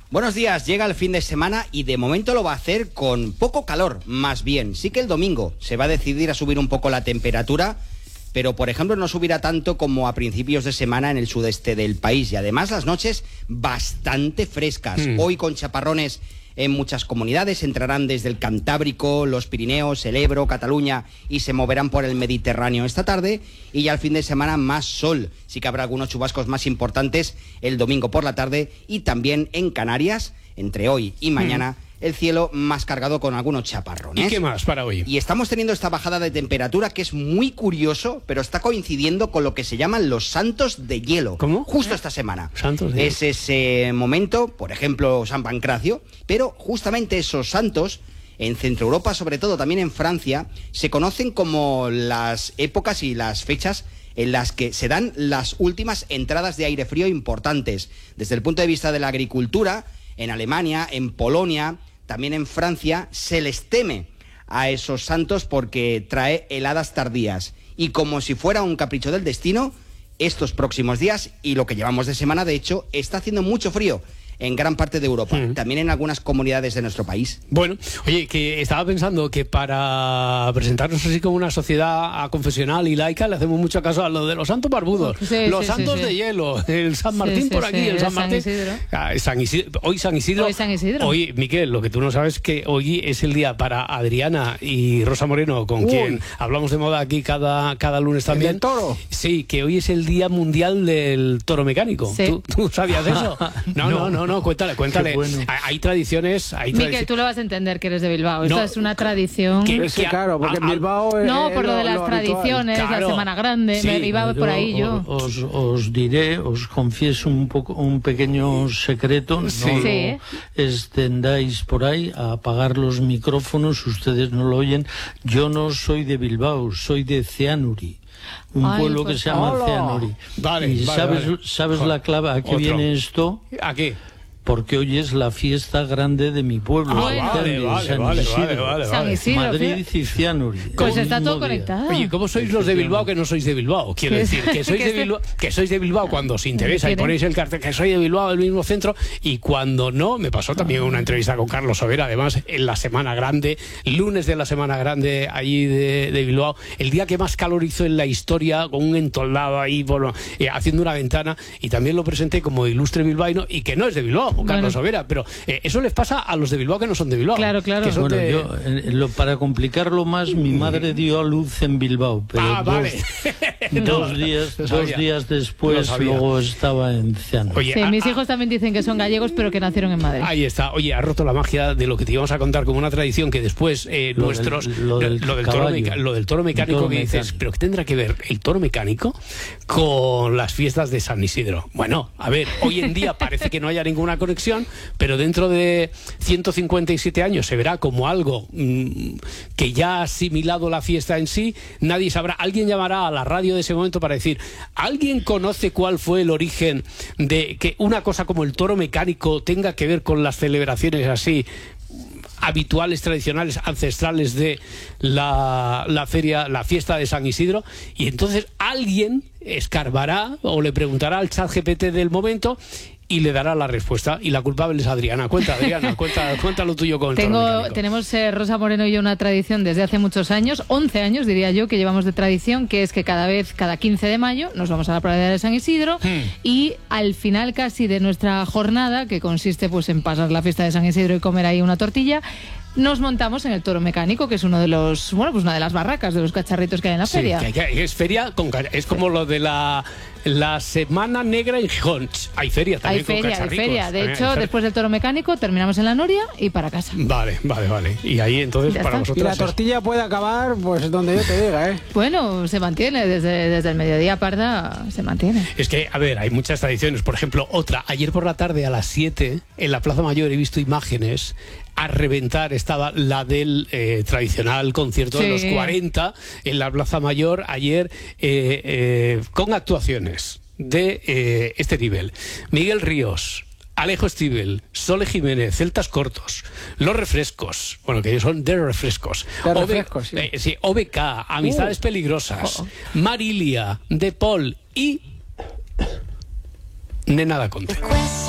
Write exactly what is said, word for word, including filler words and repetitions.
Buenos días, llega el fin de semana y de momento lo va a hacer con poco calor, más bien. Sí que el domingo se va a decidir a subir un poco la temperatura, pero por ejemplo no subirá tanto como a principios de semana en el sudeste del país. Y además las noches bastante frescas. Mm. Hoy con chaparrones en muchas comunidades, entrarán desde el Cantábrico, los Pirineos, el Ebro, Cataluña y se moverán por el Mediterráneo esta tarde. Y ya el fin de semana más sol. Sí que habrá algunos chubascos más importantes el domingo por la tarde y también en Canarias, entre hoy y mañana, mm. el cielo más cargado con algunos chaparrones. ¿Y qué más para hoy? Y estamos teniendo esta bajada de temperatura que es muy curioso, pero está coincidiendo con lo que se llaman los santos de hielo. ¿Cómo? Justo esta semana. Santos de hielo. Es ese momento, por ejemplo, San Pancracio, pero justamente esos santos, en Centro Europa, sobre todo también en Francia, se conocen como las épocas y las fechas en las que se dan las últimas entradas de aire frío importantes. Desde el punto de vista de la agricultura, en Alemania, en Polonia, también en Francia, se les teme a esos santos porque trae heladas tardías. Y como si fuera un capricho del destino, estos próximos días, y lo que llevamos de semana, de hecho, está haciendo mucho frío en gran parte de Europa, mm. también en algunas comunidades de nuestro país. Bueno, oye, que estaba pensando que para presentarnos así como una sociedad confesional y laica le hacemos mucho caso a lo de los santos barbudos, sí, los sí, santos sí, sí. de hielo, el San Martín sí, por sí, aquí, sí, el San Martín. San Isidro. Ah, San Isidro. Hoy San Isidro. Hoy San Isidro. Hoy, Miquel, lo que tú no sabes es que hoy es el día para Adriana y Rosa Moreno, con Uy. quien hablamos de moda aquí cada, cada lunes también. ¿El toro? Sí, que hoy es el día mundial del toro mecánico. Sí. ¿Tú, ¿Tú sabías eso? No, no, no, no, cuéntale, cuéntale. Bueno. Hay tradiciones, hay Miquel, tradiciones. tú lo vas a entender que eres de Bilbao. No. Esta es una tradición. ¿Qué? Sí, claro, porque en Bilbao es, No, por lo, lo de las lo tradiciones, Claro. la Semana Grande, Sí. me iba por ahí yo. Os, os diré, os confieso un poco un pequeño secreto. No Sí. lo Sí, ¿eh? extendáis por ahí a apagar los micrófonos, ustedes no lo oyen. Yo no soy de Bilbao, soy de Ceanuri. Un Ay, pueblo pues, que se llama hola. Ceanuri. Vale, y vale, sabes, vale. ¿sabes Joder, la clave a qué otro. viene esto? ¿A qué? Porque hoy es la fiesta grande de mi pueblo. Ah, Bueno. vale, de vale, San vale, Isidro. vale, vale, San vale. Isidro. Madrid y Cianuri. Pues el está todo mismo día. conectado. Oye, ¿cómo sois los de Bilbao que no sois de Bilbao? Quiero Que- decir, que sois que de se- Bilbao, que sois de Bilbao cuando os interesa y ¿Quieren? ponéis el cartel que soy de Bilbao, del mismo centro, y cuando no, me pasó también una entrevista con Carlos Sobera, además, en la Semana Grande, lunes de la Semana Grande allí de, de Bilbao, el día que más calor hizo en la historia, con un entoldado ahí, bueno, eh, haciendo una ventana, y también lo presenté como ilustre bilbaíno, y que no es de Bilbao, Carlos Bueno. Sobera, pero eh, eso les pasa a los de Bilbao que no son de Bilbao. Claro, claro. Que son Bueno, de- yo, eh, lo, para complicarlo más, mi madre dio a luz en Bilbao, pero Ah, dos, vale. dos, No, días, lo dos sabía. días Lo después sabía. luego estaba en Cianuri. Oye, Sí, a- mis a- hijos también dicen que son gallegos, pero que nacieron en Madrid. Ahí está. Oye, ha roto la magia de lo que te íbamos a contar como una tradición que después eh, Lo nuestros... del- lo del toro caballo. meca- lo del toro mecánico El toro que dices, mecánico. pero ¿qué tendrá que ver el toro mecánico con las fiestas de San Isidro? Bueno, a ver, hoy en día parece que no haya ninguna conexión, pero dentro de ciento cincuenta y siete años se verá como algo mmm, que ya ha asimilado la fiesta en sí. Nadie sabrá, alguien llamará a la radio de ese momento para decir, ¿alguien conoce cuál fue el origen de que una cosa como el toro mecánico tenga que ver con las celebraciones así habituales, tradicionales, ancestrales de la, la feria, la fiesta de San Isidro? Y entonces alguien escarbará o le preguntará al chat G P T del momento y le dará la respuesta. Y la culpable es Adriana. Cuenta, Adriana, cuenta, cuenta lo tuyo con el toro Tengo, mecánico. tenemos eh, Rosa Moreno y yo una tradición desde hace muchos años, once años diría yo, que llevamos de tradición, que es que cada vez, cada quince de mayo, nos vamos a la pradera de San Isidro Hmm. y al final casi de nuestra jornada, que consiste pues en pasar la fiesta de San Isidro y comer ahí una tortilla, nos montamos en el toro mecánico, que es uno de los, bueno, pues una de las barracas de los cacharritos que hay en la Sí, feria. que hay que- es feria con ca- es como lo de la la Semana Negra en Gijón. Hay feria Hay también con feria, hay cacharricos. feria. De También hay hecho, feria. después del toro mecánico terminamos en la Noria y para casa. Vale, vale, vale. Y ahí entonces Ya para está. Y vosotros la es- tortilla puede acabar pues donde yo te diga, ¿eh? Bueno, se mantiene desde, desde el mediodía, Parda, se mantiene. Es que, a ver, hay muchas tradiciones. Por ejemplo, otra. Ayer por la tarde a las siete, en la Plaza Mayor, he visto imágenes. A reventar estaba la del eh, tradicional concierto de Sí. los cuarenta en la Plaza Mayor ayer, eh, eh, con actuaciones de eh, este nivel. Miguel Ríos, Alejo Stivel, Sole Jiménez, Celtas Cortos, Los Refrescos, bueno, que ellos son de Refrescos. De O B- Refrescos, sí. eh, sí, O B K, Amistades Uh. Peligrosas, Oh. Marilia, De Paul y Nena da Conte.